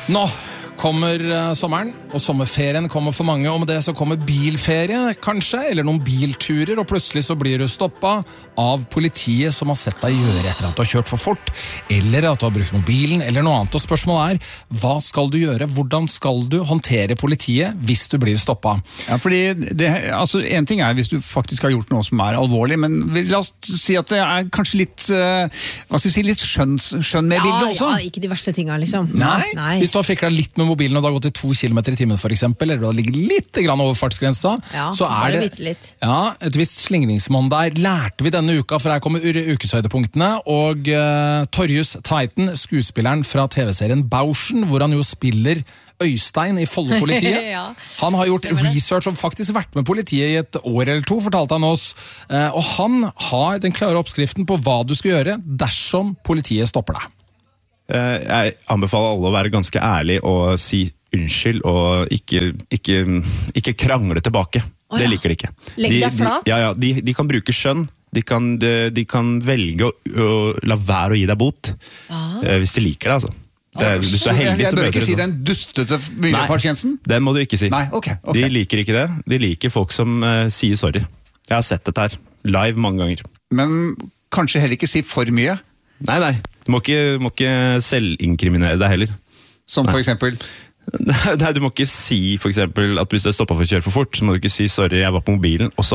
Nå kommer sommeren, og sommerferien kommer for mange, og med det så kommer bilferie, kanskje, eller noen bilturer, og plutselig så blir du stoppet av politiet som har sett deg gjøre etter at du har kjørt for fort, eller at du har brukt mobilen, eller noe annet. Og spørsmålet hva skal du gjøre? Hvordan skal du håndtere politiet hvis du blir stoppet? Ja, fordi en ting hvis du faktisk har gjort noe som alvorlig, men la oss si at det kanskje litt, litt skjønn med bildet også. Ja, ikke de verste tingene, liksom. Nei. Hvis du har fiklet litt med mobilen og du har gått i 2 kilometer i timen for eksempel, eller du har ligget litt grann over fartsgrensa, så det et visst slingringsmonn der. Lærte vi denne uka, for her kommer ukeshøydepunktene, og Torjus Tveiten, skuespilleren fra TV-serien Bauschen, hvor han jo spiller Øystein i Follo-politiet. Han har gjort research og faktisk vært med politiet i et år eller 2, fortalte han oss. Og han har den klare oppskriften på hva du skal gjøre dersom politiet stopper deg. Jeg anbefaler alle å være ganske ærlig og si unnskyld og ikke krangle tilbake. Det liker de ikke. Legg deg flat? De kan bruke skjønn. De kan velge å la være å gi deg bot hvis de liker det, altså. Hvis du heldig, jeg bør ikke si den dustete miljøfartsgrensen? Nei, den må du ikke si. Nei, okay. De liker ikke det. De liker folk som sier sorry. Jeg har sett dette her live mange ganger. Men kanskje heller ikke si for mye? Nei. Du må ikke selvinkriminere deg heller. Som for eksempel? Nei, du må ikke si for eksempel at hvis du stoppet for å kjøre for fort, så må du ikke si sorry, jeg var på mobilen også.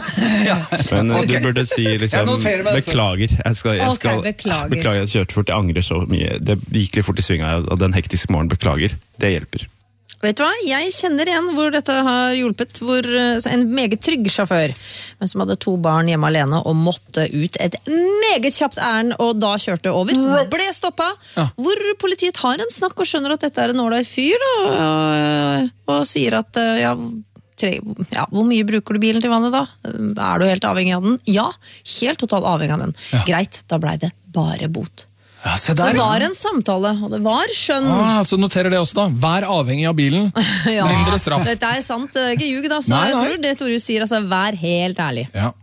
Men du burde si liksom, beklager. Jeg beklager at jeg kjørte fort, jeg angrer så mye. Det gikk litt fort i svinga, og den hektiske morgen beklager. Det hjelper. Vet du hva? Jeg kjenner igjen hvor dette har hjulpet, hvor en meget trygg sjåfør, men som hadde 2 barn hjemme alene og måtte ut et meget kjapt ærend og da kjørte over, ble stoppet, hvor politiet tar en snakk og skjønner at dette en ålreit fyr og sier at hvor mye bruker du bilen til vannet da? Er du helt avhengig av den? Ja, helt totalt avhengig av den. Greit, da ble det bare bot. Så det var en samtale, og det var skjønn. Så noterer det også da. Vær avhengig av bilen. Mindre straff. Dette sant, ikke ljug da. Så jeg tror det Torjus sier, altså vær helt ærlig.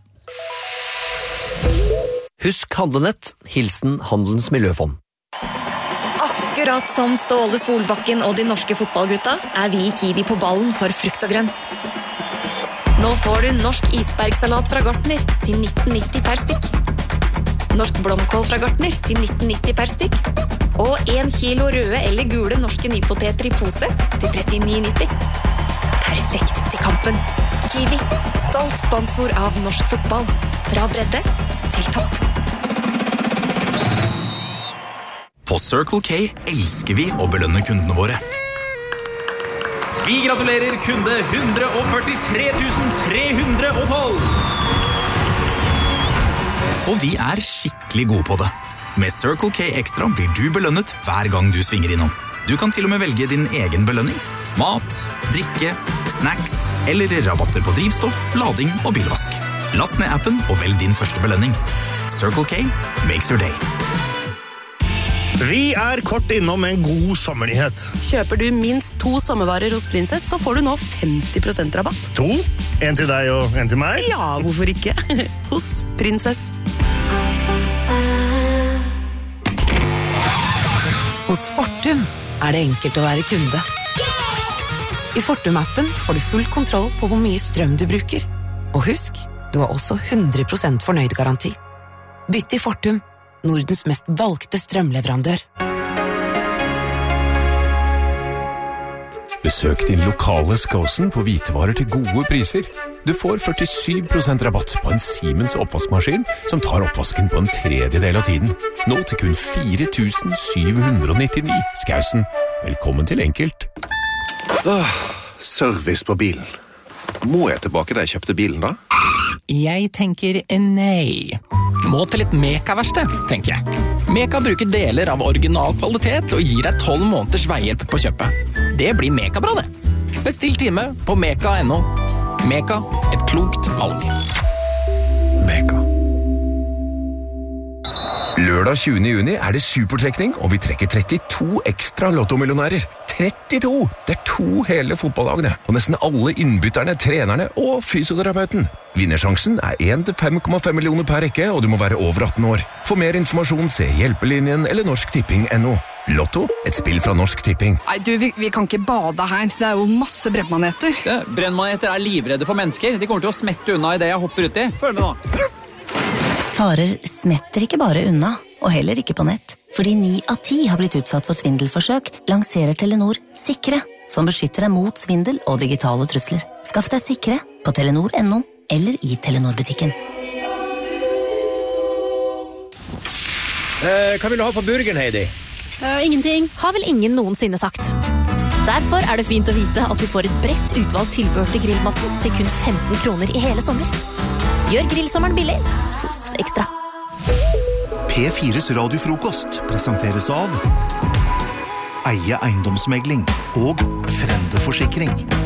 Husk Handlenett, hilsen Handelens Miljøfond. Akkurat som Ståle Solbakken og de norske fotballgutta vi i Kiwi på ballen for frukt og grønt. Nå får du norsk isbergsalat fra Gartner til 19,90 per stykk. Norsk blomkål fra Gartner til 19,90 per stykk. Og 1 kilo røde eller gule norske nypoteter i pose til 39,90. Perfekt til kampen. Kiwi, stolt sponsor av norsk fotball. Fra bredde til topp. På Circle K elsker vi å belønne kundene våre. Vi gratulerer kunde 143 312! Og vi skikkelig gode på det. Med Circle K Extra blir du belønnet hver gang du svinger innom. Du kan til og med velge din egen belønning. Mat, drikke, snacks eller rabatter på drivstoff, lading og bilvask. Last ned appen og velg din første belønning. Circle K makes your day. Vi kort innom en god sommernyhet. Kjøper du minst 2 sommervarer hos Princess, så får du nå 50% rabatt. 2? En til deg og en til meg? Ja, hvorfor ikke? Hos Princess. Hos Fortum det enkelt å være kunde. I Fortum-appen får du full kontroll på hvor mye strøm du bruker. Og husk, du har også 100% fornøyd-garanti. Bytt til Fortum, Nordens mest valgte strømleverandør. Besøk din lokale Skåsen for hvitevarer til gode priser. Du får 47% rabatt på en Siemens oppvaskmaskin som tar oppvasken på en tredjedel av tiden. Nå til kun 4.799. Skåsen, velkommen til enkelt. Service på bilen. Må jeg tilbake da jeg kjøpte bilen da? Jeg tenker nei. Må til et Meka-verksted, tenker jeg. Meka bruker deler av original kvalitet og gir deg 12 måneders veihjelp på kjøpet. Det blir Meka-bra det. Bestill time på meka.no. Meka, et klokt valg. Meka. Lørdag 20. juni det supertrekning, og vi trekker 32 ekstra lottomillionærer. 32! Det 2 hele fotballlagene, og nesten alle innbytterne, trenerne og fysioterapeuten. Vinnersjansen 1 til 5,5 millioner per rekke, og du må være over 18 år. For mer informasjon se Hjelpelinjen eller norsktipping.no. Lotto, et spill fra Norsk Tipping. Nei, du, vi kan ikke bade her. Det jo masse brennmaneter. Brennmaneter livredde for mennesker. De kommer til å smette unna I det jeg hopper ut I. Følg med nå. Farer smetter ikke bare unna, og heller ikke på nett. Fordi 9 av 10 har blitt utsatt for svindelforsøk, lanserer Telenor Sikre, som beskytter deg mot svindel og digitale trusler. Skaff deg Sikre på Telenor.no eller I Telenor-butikken. Hva vil du ha på burgeren, Heidi? Ingenting. Har vel ingen noensinne sagt. Derfor det fint å vite at du får et bredt utvalgt tilbehør til grillmaten til kun 15 kroner I hele sommer. Gjør grillsommeren billig hos Ekstra. P4s radiofrokost presenteres av Eie eiendomsmegling og Frende Forsikring.